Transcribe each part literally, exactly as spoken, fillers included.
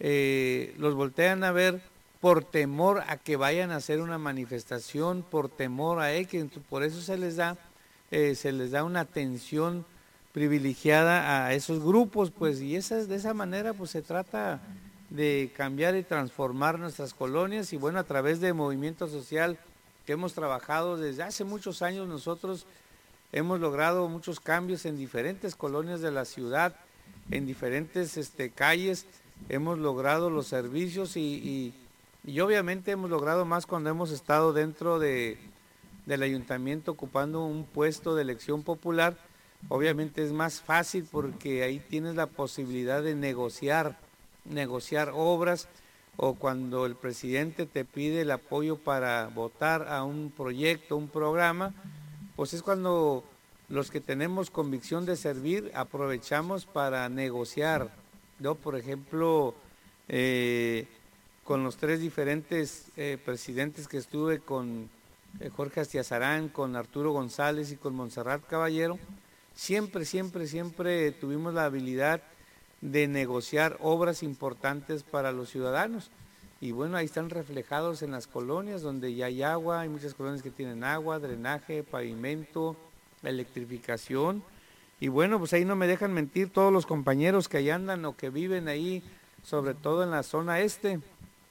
eh, los voltean a ver por temor a que vayan a hacer una manifestación, por temor a X, por eso se les da, eh, se les da una atención privilegiada a esos grupos, pues, y esa, de esa manera pues se trata de cambiar y transformar nuestras colonias, y bueno, a través de movimiento social que hemos trabajado desde hace muchos años, nosotros hemos logrado muchos cambios en diferentes colonias de la ciudad, en diferentes este, calles, hemos logrado los servicios y, y, y obviamente hemos logrado más cuando hemos estado dentro de, del ayuntamiento ocupando un puesto de elección popular. Obviamente es más fácil porque ahí tienes la posibilidad de negociar, negociar obras, o cuando el presidente te pide el apoyo para votar a un proyecto, un programa, pues es cuando los que tenemos convicción de servir aprovechamos para negociar. Yo, por ejemplo, eh, con los tres diferentes eh, presidentes que estuve, con eh, Jorge Astiazarán, con Arturo González y con Montserrat Caballero, siempre, siempre, siempre tuvimos la habilidad de negociar obras importantes para los ciudadanos. Y bueno, ahí están reflejados en las colonias donde ya hay agua, hay muchas colonias que tienen agua, drenaje, pavimento, electrificación. Y bueno, pues ahí no me dejan mentir todos los compañeros que ahí andan o que viven ahí, sobre todo en la zona este,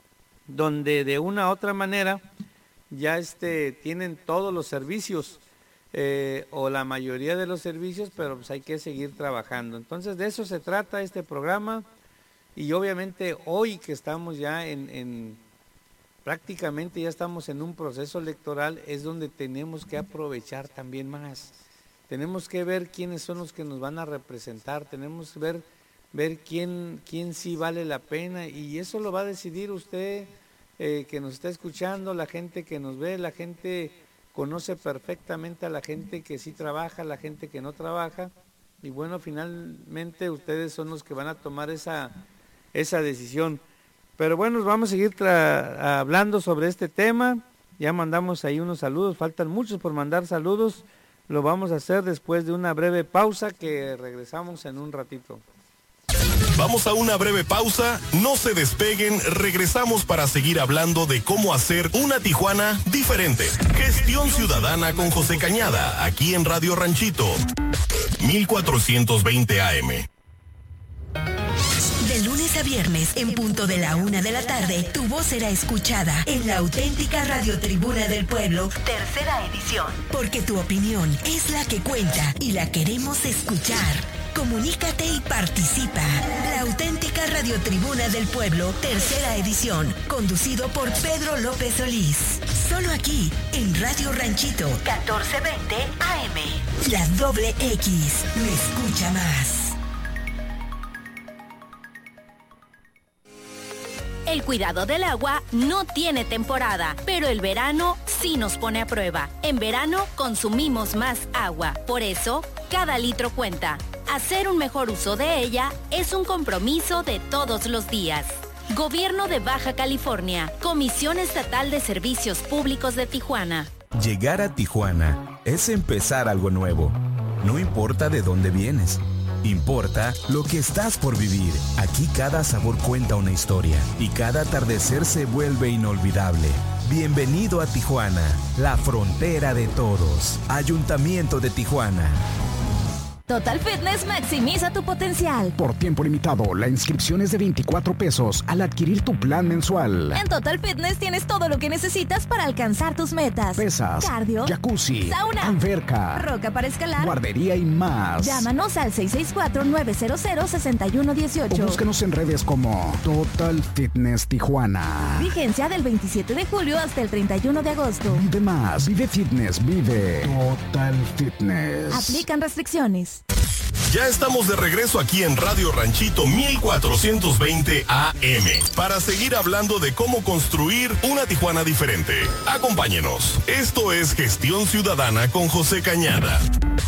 donde de una u otra manera ya este, tienen todos los servicios. Eh, o la mayoría de los servicios, pero pues hay que seguir trabajando. Entonces de eso se trata este programa, y obviamente hoy que estamos ya en, en prácticamente ya estamos en un proceso electoral, es donde tenemos que aprovechar también más. Tenemos que ver quiénes son los que nos van a representar, tenemos que ver, ver quién, quién sí vale la pena, y eso lo va a decidir usted eh, que nos está escuchando, la gente que nos ve, la gente conoce perfectamente a la gente que sí trabaja, a la gente que no trabaja, y bueno, finalmente ustedes son los que van a tomar esa, esa decisión. Pero bueno, vamos a seguir hablando sobre este tema. Ya mandamos ahí unos saludos, faltan muchos por mandar saludos, lo vamos a hacer después de una breve pausa que regresamos en un ratito. Vamos a una breve pausa, no se despeguen, regresamos para seguir hablando de cómo hacer una Tijuana diferente. Gestión Ciudadana con José Cañada, aquí en Radio Ranchito, mil cuatrocientos veinte A M. De lunes a viernes, en punto de la una de la tarde, tu voz será escuchada en la auténtica Radiotribuna del Pueblo, tercera edición. Porque tu opinión es la que cuenta y la queremos escuchar. Comunícate y participa. La auténtica Radiotribuna del Pueblo, tercera edición, conducido por Pedro López Solís. Solo aquí, en Radio Ranchito, catorce veinte A M. La doble X, me escucha más. El cuidado del agua no tiene temporada, pero el verano sí nos pone a prueba. En verano consumimos más agua, por eso cada litro cuenta. Hacer un mejor uso de ella es un compromiso de todos los días. Gobierno de Baja California, Comisión Estatal de Servicios Públicos de Tijuana. Llegar a Tijuana es empezar algo nuevo. No importa de dónde vienes, importa lo que estás por vivir. Aquí cada sabor cuenta una historia y cada atardecer se vuelve inolvidable. Bienvenido a Tijuana, la frontera de todos. Ayuntamiento de Tijuana. Total Fitness maximiza tu potencial. Por tiempo limitado, la inscripción es de veinticuatro pesos al adquirir tu plan mensual. En Total Fitness tienes todo lo que necesitas para alcanzar tus metas. Pesas, cardio, jacuzzi, sauna, alberca, roca para escalar, guardería y más. Llámanos al seis seis cuatro, nueve cero cero, seis uno uno ocho. O búscanos en redes como Total Fitness Tijuana. Vigencia del veintisiete de julio hasta el treinta y uno de agosto. Vive más, vive fitness, vive Total Fitness. Aplican restricciones. Ya estamos de regreso aquí en Radio Ranchito mil cuatrocientos veinte A M para seguir hablando de cómo construir una Tijuana diferente. Acompáñenos. Esto es Gestión Ciudadana con José Cañada.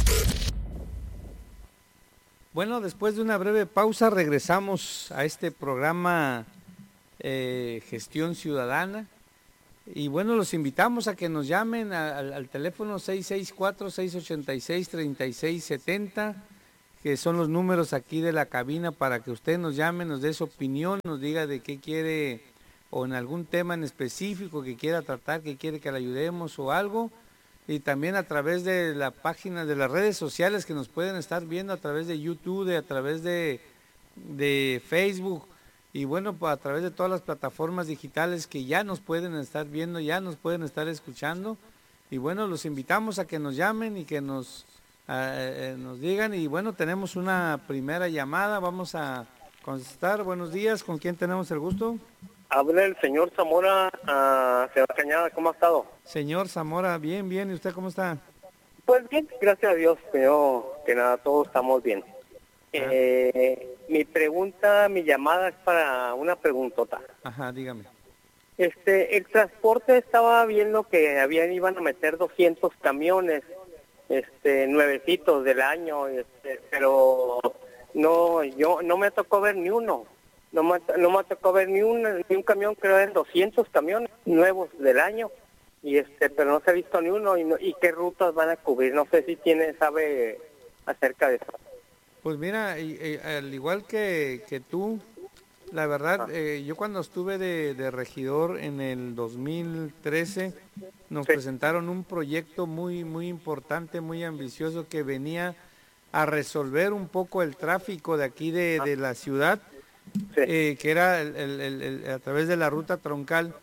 Bueno, después de una breve pausa regresamos a este programa eh, Gestión Ciudadana. Y bueno, los invitamos a que nos llamen a, al, al teléfono seis seis cuatro, seis ocho seis, tres seis siete cero. que son los números aquí de la cabina para que usted nos llame, nos dé su opinión, nos diga de qué quiere o en algún tema en específico que quiera tratar, que quiere que le ayudemos o algo. Y también a través de la página, de las redes sociales que nos pueden estar viendo a través de YouTube, de, a través de, de Facebook y bueno, pues a través de todas las plataformas digitales que ya nos pueden estar viendo, ya nos pueden estar escuchando. Y bueno, los invitamos a que nos llamen y que nos... Eh, nos digan. Y bueno, tenemos una primera llamada, vamos a contestar. Buenos días, ¿con quién tenemos el gusto? Habla el señor Zamora, uh, señor Cañada, ¿cómo ha estado? Señor Zamora, bien, bien, ¿y usted cómo está? Pues bien, gracias a Dios, pero que nada, todos estamos bien. Ah. Eh, mi pregunta, mi llamada es para una preguntota. Ajá, dígame. Este, el transporte, estaba viendo que habían, iban a meter doscientos camiones, este, nuevecitos del año, este, pero no, yo no me tocó ver ni uno, no me, no me tocó ver ni un, ni un camión, creo en doscientos camiones nuevos del año, y este, pero no se ha visto ni uno, y, no, y qué rutas van a cubrir, no sé si tiene, sabe acerca de eso. Pues mira, y, y, al igual que, que tú, la verdad, eh, yo cuando estuve de, de regidor en el dos mil trece, nos sí. presentaron un proyecto muy, muy importante, muy ambicioso, que venía a resolver un poco el tráfico de aquí de, de la ciudad, sí. eh, que era el, el, el, el, a través de la ruta troncal,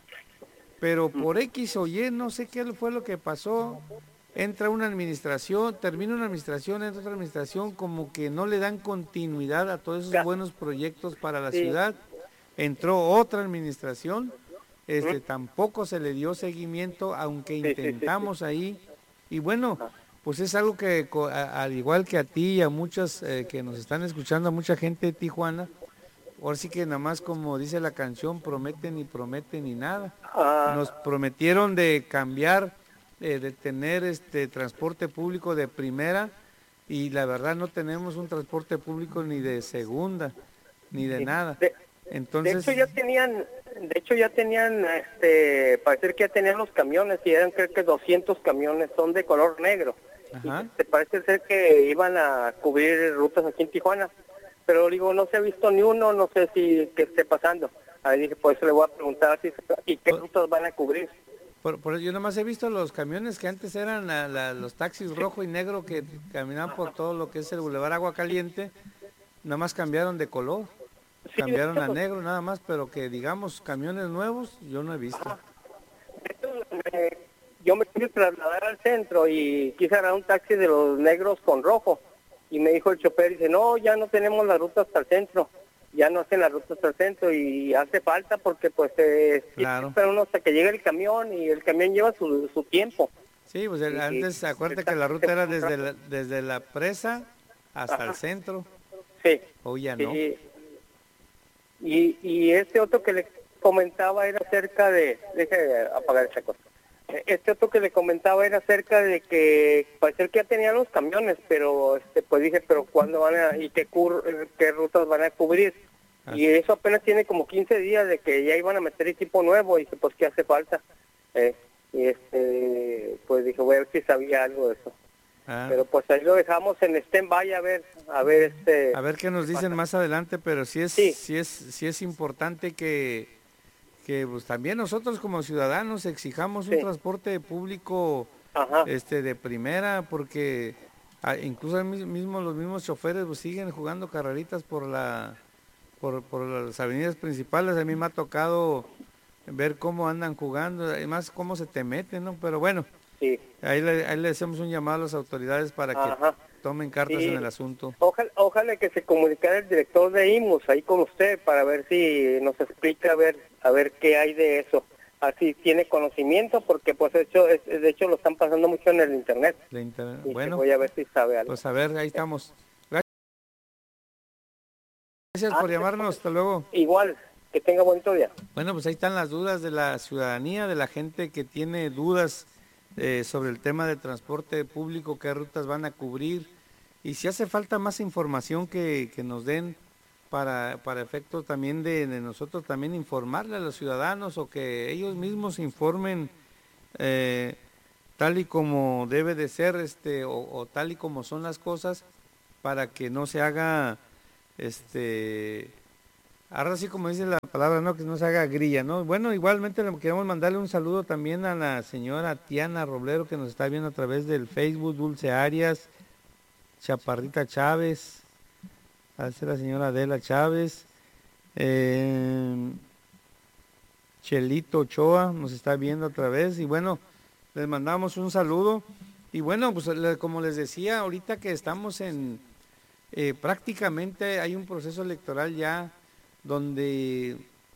pero por X o Y, no sé qué fue lo que pasó, entra una administración, termina una administración, entra otra administración, como que no le dan continuidad a todos esos ya. buenos proyectos para la sí. ciudad. Entró otra administración, este, ¿Mm? tampoco se le dio seguimiento, aunque sí, intentamos sí, sí, sí. ahí. Y bueno, pues es algo que, a, al igual que a ti y a muchas eh, que nos están escuchando, a mucha gente de Tijuana, ahora sí que nada más, como dice la canción, prometen y prometen y nada. Ah. Nos prometieron de cambiar, eh, de tener este transporte público de primera, y la verdad no tenemos un transporte público ni de segunda, ni de sí. nada. De, Entonces, de hecho ya tenían, de hecho ya tenían, este, parece que ya tenían los camiones, y eran creo que doscientos camiones, son de color negro. Ajá. Y parece ser que iban a cubrir rutas aquí en Tijuana, pero digo, no se ha visto ni uno, no sé si qué esté pasando. A ver, dije, por eso le voy a preguntar si, y qué por, rutas van a cubrir. Por, por yo nomás he visto los camiones que antes eran la, la, los taxis rojo y negro que caminaban por todo lo que es el Boulevard Agua Caliente, nada más cambiaron de color, sí, cambiaron a negro nada más, pero que digamos camiones nuevos yo no he visto. Eh, yo me quise trasladar al centro y quise agarrar un taxi de los negros con rojo, y me dijo el chofer, dice, no, ya no tenemos la ruta hasta el centro, ya no hacen la ruta hasta el centro, y hace falta porque pues eh, claro. espera uno hasta que llegue el camión, y el camión lleva su, su tiempo. Sí, pues el, antes, acuérdate que la ruta era desde la, desde la presa hasta Ajá. el centro. Sí. Hoy ya sí. no. Y, y este otro que le comentaba era acerca de, deje apagar esa cosa. Este otro que le comentaba era acerca de que parece que ya tenían los camiones, pero este pues dije, pero ¿cuándo van a, y qué, cur, qué rutas van a cubrir? Así. Y eso apenas tiene como quince días de que ya iban a meter equipo nuevo, y dije, pues ¿qué hace falta? Eh, y este, pues dije, voy a ver si sabía algo de eso. Ah. Pero pues ahí lo dejamos en stand-by a ver, a ver este... A ver qué nos dicen más adelante, pero sí es, sí. sí es, sí es importante que... que pues también nosotros como ciudadanos exijamos sí. un transporte público Ajá. este de primera, porque a, incluso mismo los mismos choferes pues siguen jugando carreritas por la por, por las avenidas principales. A mí me ha tocado ver cómo andan jugando, además cómo se te meten, ¿no? Pero bueno, sí. ahí, le, ahí le hacemos un llamado a las autoridades para Ajá. que tomen cartas sí. en el asunto. Ojalá, ojalá que se comunicara el director de I M U S ahí con usted para ver si nos explica a ver a ver qué hay de eso, así tiene conocimiento, porque pues de hecho, es, de hecho lo están pasando mucho en el internet. De internet. Y bueno, voy a ver si sabe algo. Pues a ver, ahí estamos. Gracias ah, por llamarnos, hasta luego. Igual, que tenga bonito día. Bueno, pues ahí están las dudas de la ciudadanía, de la gente que tiene dudas eh, sobre el tema del transporte público, qué rutas van a cubrir, y si hace falta más información que, que nos den para, para efectos también de, de nosotros también informarle a los ciudadanos, o que ellos mismos informen eh, tal y como debe de ser, este o, o tal y como son las cosas, para que no se haga, este, ahora sí como dice la palabra, ¿no? Que no se haga grilla, ¿no? Bueno, igualmente le queremos mandarle un saludo también a la señora Tiana Roblero, que nos está viendo a través del Facebook, Dulce Arias, Chaparrita Chávez, a la señora Adela Chávez, eh, Chelito Ochoa nos está viendo otra vez, y bueno, les mandamos un saludo. Y bueno, pues como les decía, ahorita que estamos en, eh, prácticamente hay un proceso electoral ya donde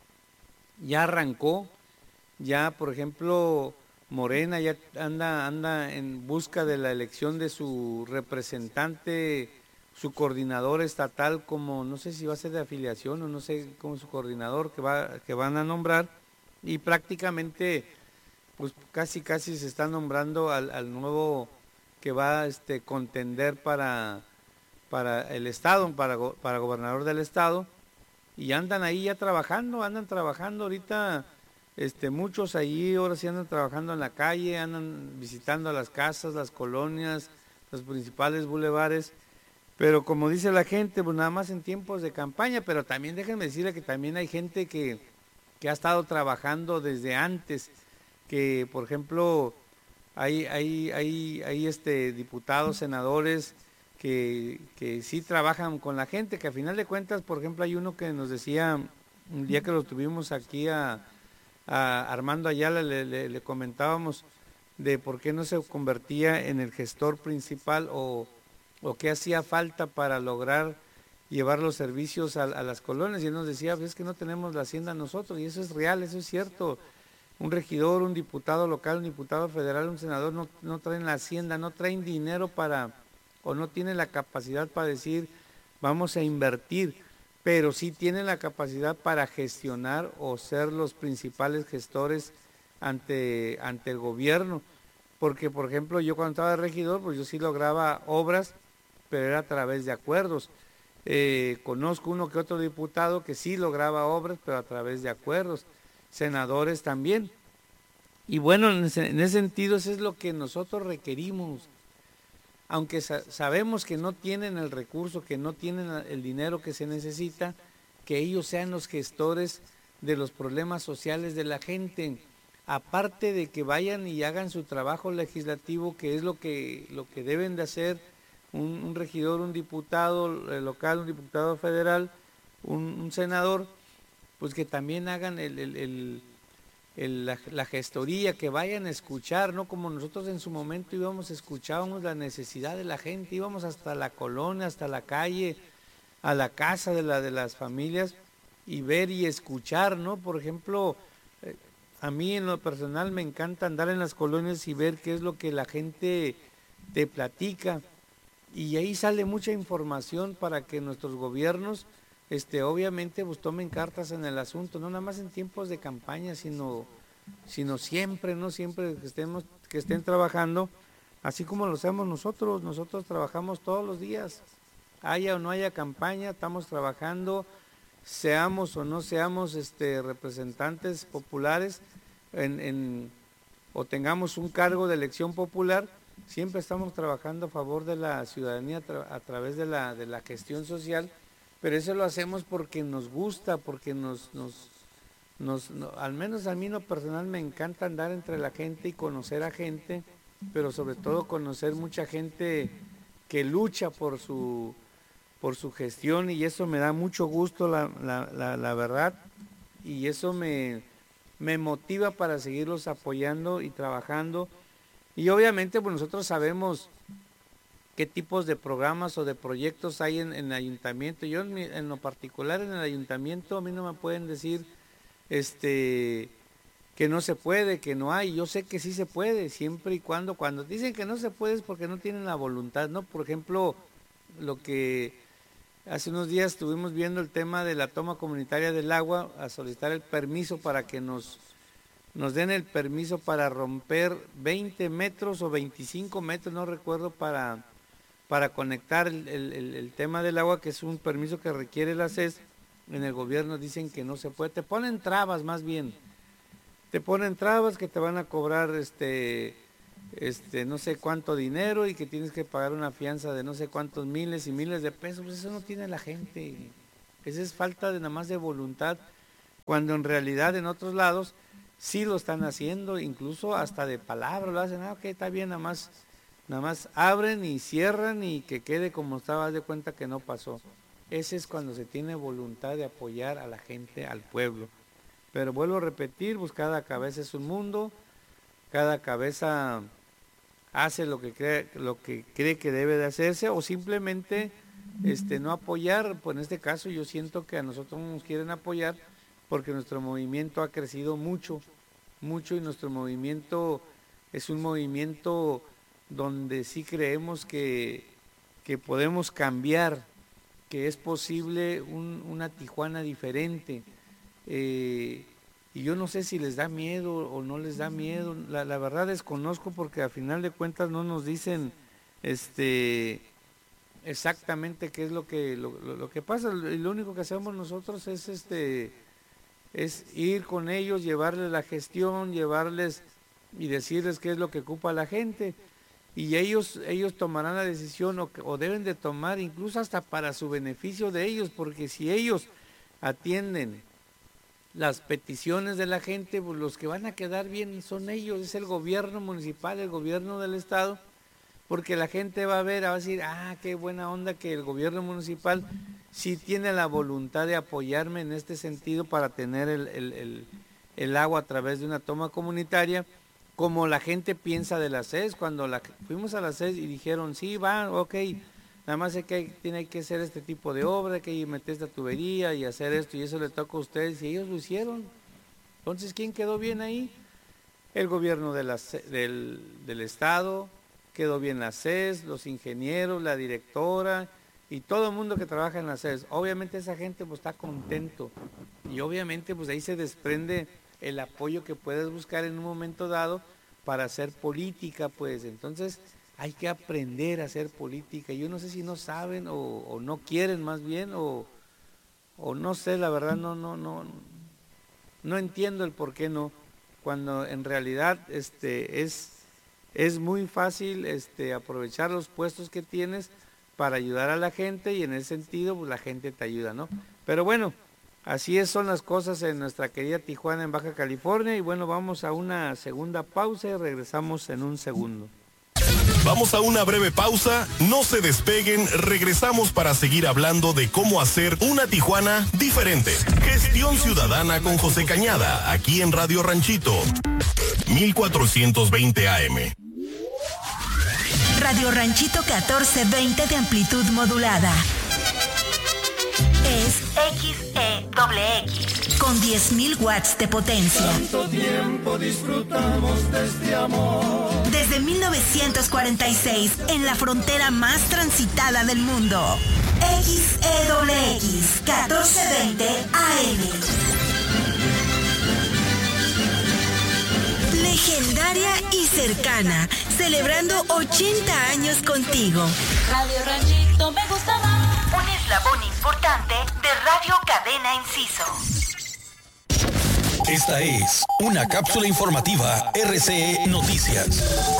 ya arrancó, ya por ejemplo Morena ya anda, anda en busca de la elección de su representante, su coordinador estatal, como no sé si va a ser de afiliación o no sé, como su coordinador que, va, que van a nombrar, y prácticamente pues casi casi se está nombrando al, al nuevo que va a este, contender para, para el estado, para, para gobernador del estado, y andan ahí ya trabajando, andan trabajando ahorita, este, muchos ahí ahora sí andan trabajando en la calle, andan visitando las casas, las colonias, los principales bulevares, pero como dice la gente, pues nada más en tiempos de campaña, pero también déjenme decirle que también hay gente que, que ha estado trabajando desde antes, que por ejemplo hay, hay, hay, hay este, diputados, senadores que, que sí trabajan con la gente, que a final de cuentas, por ejemplo, hay uno que nos decía, un día que lo tuvimos aquí a, a Armando Ayala, le, le, le comentábamos de por qué no se convertía en el gestor principal o, o qué hacía falta para lograr llevar los servicios a, a las colonias, y él nos decía, pues es que no tenemos la hacienda nosotros, y eso es real, eso es cierto. Un regidor, un diputado local, un diputado federal, un senador no, no traen la hacienda, no traen dinero para, o no tienen la capacidad para decir, vamos a invertir, pero sí tienen la capacidad para gestionar o ser los principales gestores ante, ante el gobierno. Porque, por ejemplo, yo cuando estaba de regidor, pues yo sí lograba obras, pero era a través de acuerdos. Eh, conozco uno que otro diputado que sí lograba obras, pero a través de acuerdos. Senadores también. Y bueno, en ese, en ese sentido, eso es lo que nosotros requerimos. Aunque sa sabemos que no tienen el recurso, que no tienen el dinero que se necesita, que ellos sean los gestores de los problemas sociales de la gente. Aparte de que vayan y hagan su trabajo legislativo, que es lo que, lo que deben de hacer un, un regidor, un diputado local, un diputado federal, un, un senador, pues que también hagan el, el, el, el, la, la gestoría, que vayan a escuchar, ¿no? Como nosotros en su momento íbamos, escuchábamos la necesidad de la gente, íbamos hasta la colonia, hasta la calle, a la casa de, la, de las familias, y ver y escuchar, ¿no? Por ejemplo, eh, a mí en lo personal me encanta andar en las colonias y ver qué es lo que la gente te platica, y ahí sale mucha información para que nuestros gobiernos Este, obviamente pues tomen cartas en el asunto, no nada más en tiempos de campaña, sino, sino siempre, no siempre que estemos, que estén trabajando, así como lo hacemos nosotros, nosotros trabajamos todos los días, haya o no haya campaña, estamos trabajando, seamos o no seamos este, representantes populares en, en, o tengamos un cargo de elección popular, siempre estamos trabajando a favor de la ciudadanía a través de la, de la gestión social. Pero eso lo hacemos porque nos gusta, porque nos, nos, nos no, al menos a mí en lo personal me encanta andar entre la gente y conocer a gente, pero sobre todo conocer mucha gente que lucha por su, por su gestión, y eso me da mucho gusto, la, la, la, la verdad, y eso me, me motiva para seguirlos apoyando y trabajando. Y obviamente pues nosotros sabemos qué tipos de programas o de proyectos hay en, en el ayuntamiento. Yo en, mi, en lo particular en el ayuntamiento a mí no me pueden decir este que no se puede, que no hay. Yo sé que sí se puede, siempre y cuando, cuando dicen que no se puede es porque no tienen la voluntad, ¿no? Por ejemplo, lo que hace unos días estuvimos viendo el tema de la toma comunitaria del agua, a solicitar el permiso para que nos nos den el permiso para romper veinte metros o veinticinco metros, no recuerdo, para para conectar el, el, el tema del agua, que es un permiso que requiere la C E S. En el gobierno dicen que no se puede, te ponen trabas más bien, te ponen trabas que te van a cobrar este este, no sé cuánto dinero y que tienes que pagar una fianza de no sé cuántos miles y miles de pesos, pues eso no tiene la gente. Esa es falta de nada más de voluntad, cuando en realidad en otros lados sí lo están haciendo, incluso hasta de palabra lo hacen, ah, ok, está bien, nada más, nada más abren y cierran y que quede como estaba, de cuenta que no pasó. Ese es cuando se tiene voluntad de apoyar a la gente, al pueblo. Pero vuelvo a repetir, pues cada cabeza es un mundo, cada cabeza hace lo que cree, lo que cree que debe de hacerse, o simplemente este, no apoyar. Pues en este caso yo siento que a nosotros nos quieren apoyar porque nuestro movimiento ha crecido mucho, mucho, y nuestro movimiento es un movimiento donde sí creemos que, que podemos cambiar, que es posible un, una Tijuana diferente. Eh, y yo no sé si les da miedo o no les da miedo, la, la verdad desconozco, porque al final de cuentas no nos dicen este exactamente qué es lo que lo, lo, lo que pasa, y lo único que hacemos nosotros es este es ir con ellos, llevarles la gestión, llevarles y decirles qué es lo que ocupa la gente, y ellos ellos tomarán la decisión, o, o deben de tomar incluso hasta para su beneficio de ellos, porque si ellos atienden las peticiones de la gente, pues los que van a quedar bien son ellos, es el gobierno municipal, el gobierno del estado, porque la gente va a ver, va a decir, ah, qué buena onda que el gobierno municipal sí tiene la voluntad de apoyarme en este sentido para tener el, el, el, el agua a través de una toma comunitaria, como la gente piensa de la C E S. Cuando la, fuimos a la C E S y dijeron, sí, va, ok, nada más es que hay, tiene que hacer este tipo de obra, que hay que meter esta tubería y hacer esto, y eso le toca a ustedes, y ellos lo hicieron. Entonces, ¿quién quedó bien ahí? El gobierno de la, del, del estado, quedó bien la C E S, los ingenieros, la directora y todo el mundo que trabaja en la C E S. Obviamente esa gente pues está contento, y obviamente pues ahí se desprende el apoyo que puedes buscar en un momento dado para hacer política, pues. Entonces hay que aprender a hacer política. Yo no sé si no saben o, o no quieren, más bien, o, o no sé, la verdad no, no, no, no entiendo el por qué no, cuando en realidad este es, es muy fácil este, aprovechar los puestos que tienes para ayudar a la gente, y en ese sentido pues la gente te ayuda, ¿no? Pero bueno, así es, son las cosas en nuestra querida Tijuana, en Baja California, y bueno, vamos a una segunda pausa y regresamos en un segundo. Vamos a una breve pausa, no se despeguen, regresamos para seguir hablando de cómo hacer una Tijuana diferente. Gestión Ciudadana con José Cañada, aquí en Radio Ranchito, mil cuatrocientos veinte A M. Radio Ranchito catorce veinte de amplitud modulada. Es X E X, con diez mil watts de potencia. Tanto tiempo disfrutamos de este amor. Desde mil novecientos cuarenta y seis, en la frontera más transitada del mundo. X E X, catorce veinte A M. Legendaria y cercana, celebrando ochenta años contigo. Radio Ranchito me gusta más. Un eslabón importante de Radio Cadena Enciso. Esta es una cápsula informativa R C E Noticias.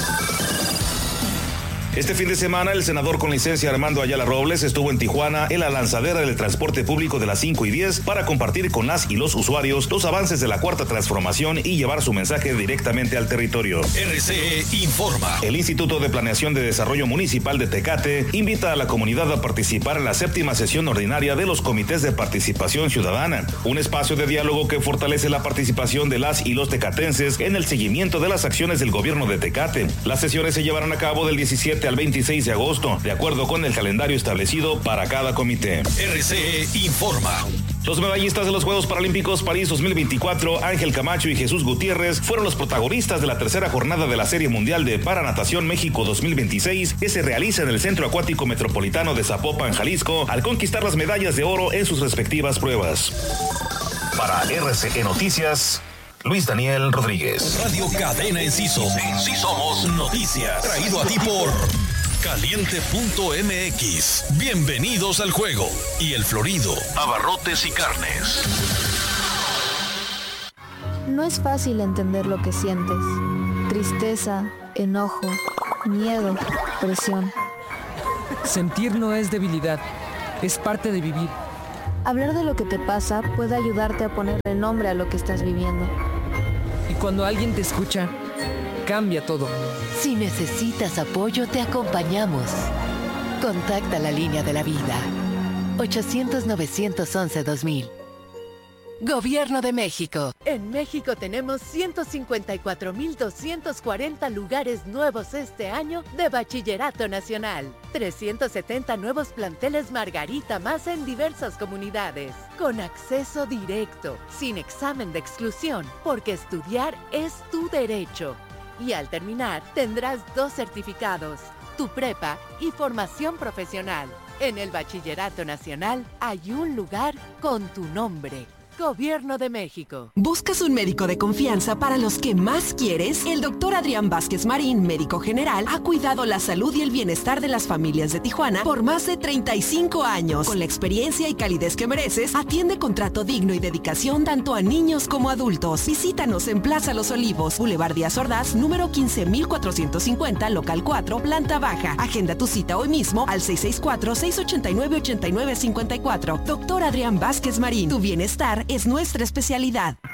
Este fin de semana, el senador con licencia Armando Ayala Robles estuvo en Tijuana en la lanzadera del transporte público de las cinco y diez para compartir con las y los usuarios los avances de la cuarta transformación y llevar su mensaje directamente al territorio. R C E informa. El Instituto de Planeación de Desarrollo Municipal de Tecate invita a la comunidad a participar en la séptima sesión ordinaria de los comités de participación ciudadana, un espacio de diálogo que fortalece la participación de las y los tecatenses en el seguimiento de las acciones del gobierno de Tecate. Las sesiones se llevarán a cabo del diecisiete al veintiséis de agosto, de acuerdo con el calendario establecido para cada comité. R C E informa. Los medallistas de los Juegos Paralímpicos París dos mil veinticuatro, Ángel Camacho y Jesús Gutiérrez, fueron los protagonistas de la tercera jornada de la Serie Mundial de Paranatación México dos mil veintiséis, que se realiza en el Centro Acuático Metropolitano de Zapopan, Jalisco, al conquistar las medallas de oro en sus respectivas pruebas. Para R C E Noticias, Luis Daniel Rodríguez. Radio Cadena Enciso. En sí somos noticias. Traído a ti por Caliente punto M X. Bienvenidos al juego. Y El Florido, abarrotes y carnes. No es fácil entender lo que sientes. tristeza, enojo, miedo, presión. Sentir no es debilidad, es parte de vivir. Hablar de lo que te pasa puede ayudarte a ponerle nombre a lo que estás viviendo. Y cuando alguien te escucha, cambia todo. Si necesitas apoyo, te acompañamos. Contacta la línea de la vida. ochocientos, novecientos once, dos mil. Gobierno de México. En México tenemos ciento cincuenta y cuatro mil doscientos cuarenta lugares nuevos este año de Bachillerato Nacional. trescientos setenta nuevos planteles Margarita más en diversas comunidades. Con acceso directo, sin examen de exclusión, porque estudiar es tu derecho. Y al terminar, tendrás dos certificados, tu prepa y formación profesional. En el Bachillerato Nacional hay un lugar con tu nombre. Gobierno de México. ¿Buscas un médico de confianza para los que más quieres? El doctor Adrián Vázquez Marín, médico general, ha cuidado la salud y el bienestar de las familias de Tijuana por más de treinta y cinco años. Con la experiencia y calidez que mereces, atiende con trato digno y dedicación tanto a niños como adultos. Visítanos en Plaza Los Olivos, Boulevard Díaz Ordaz, número quince mil cuatrocientos cincuenta, local cuatro, planta baja. Agenda tu cita hoy mismo al seis seis cuatro, seis ocho nueve, ocho nueve cinco cuatro. Doctor Adrián Vázquez Marín, tu bienestar es nuestra especialidad.